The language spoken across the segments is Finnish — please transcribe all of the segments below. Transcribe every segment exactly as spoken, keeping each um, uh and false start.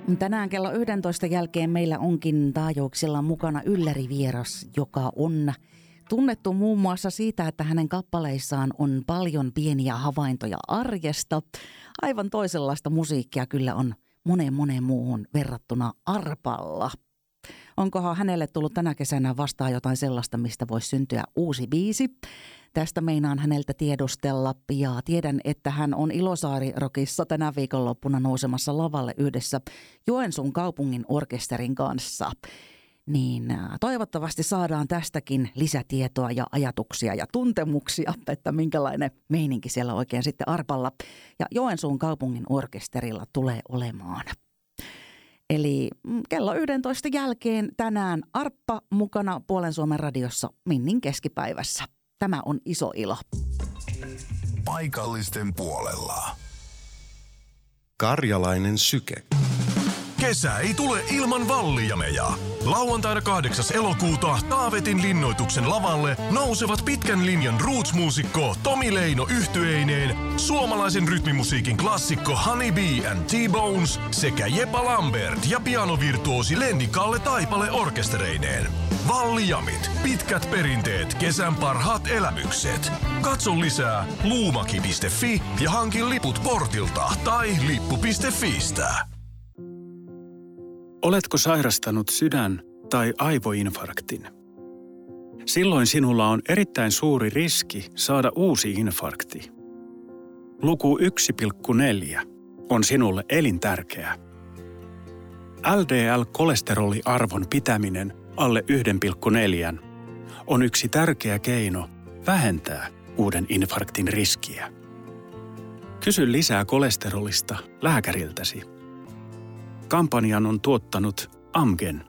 Tänään kello yksitoista jälkeen meillä onkin taajuuksilla mukana ylläri-vieras, joka on tunnettu muun muassa siitä, että hänen kappaleissaan on paljon pieniä havaintoja arjesta. Aivan toisenlaista musiikkia kyllä on moneen moneen muuhun verrattuna Arpalla. Onkohan hänelle tullut tänä kesänä vastaan jotain sellaista, mistä voisi syntyä uusi biisi? Tästä meinaan häneltä tiedustella ja tiedän, että hän on Ilosaari-rokissa tänä viikonloppuna nousemassa lavalle yhdessä Joensuun kaupungin orkesterin kanssa. Niin toivottavasti saadaan tästäkin lisätietoa ja ajatuksia ja tuntemuksia, että minkälainen meininki siellä oikein sitten Arpalla ja Joensuun kaupungin orkesterilla tulee olemaan. Eli kello yksitoista jälkeen tänään Arppa mukana Puolen Suomen radiossa Minnin keskipäivässä. Tämä on iso ilo. Paikallisten puolella. Karjalainen syke. Kesä ei tule ilman vallijameja. Lauantaina kahdeksas elokuuta Taavetin linnoituksen lavalle nousevat pitkän linjan roots-muusikko Tomi Leino yhtyeineen, suomalaisen rytmimusiikin klassikko Honey Bee and T-Bones sekä Jepa Lambert ja pianovirtuosi Lenni Kalle Taipale orkestereineen. Vallijamit, pitkät perinteet, kesän parhaat elämykset. Katso lisää luumaki piste fi ja hankin liput portilta tai lippu piste fiistä. Oletko sairastanut sydän- tai aivoinfarktin? Silloin sinulla on erittäin suuri riski saada uusi infarkti. Luku yksi pilkku neljä on sinulle elintärkeä. L D L-kolesteroliarvon pitäminen alle yksi pilkku neljä on yksi tärkeä keino vähentää uuden infarktin riskiä. Kysy lisää kolesterolista lääkäriltäsi. Kampanjan on tuottanut Amgen.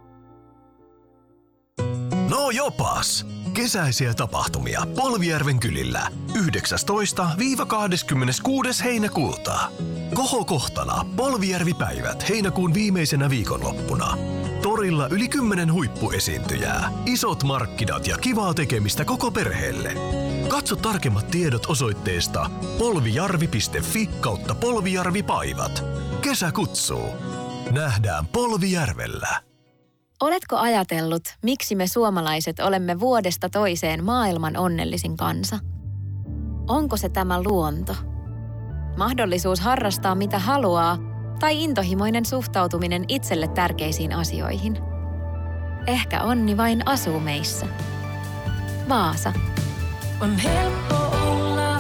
No jopas! Kesäisiä tapahtumia Polvijärven kylillä yhdeksästoista kahdeskymmeneskuudes heinäkuuta. Kohokohtana Polvijärvi-päivät heinäkuun viimeisenä viikonloppuna. Torilla yli kymmenen huippuesiintyjää, isot markkinat ja kivaa tekemistä koko perheelle. Katso tarkemmat tiedot osoitteesta polvijarvi piste fi kautta polvijarvipaivat. Kesä kutsuu. Nähdään Polvijärvellä. Oletko ajatellut, miksi me suomalaiset olemme vuodesta toiseen maailman onnellisin kansa? Onko se tämä luonto? Mahdollisuus harrastaa mitä haluaa tai intohimoinen suhtautuminen itselle tärkeisiin asioihin? Ehkä onni vain asuu meissä. Vaasa. On helppo olla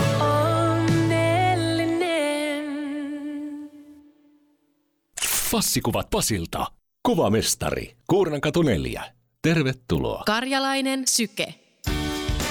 onnellinen. Passikuvat Pasilta. Kuvamestari. Kuurnankatu neljä. Tervetuloa. Karjalainen syke.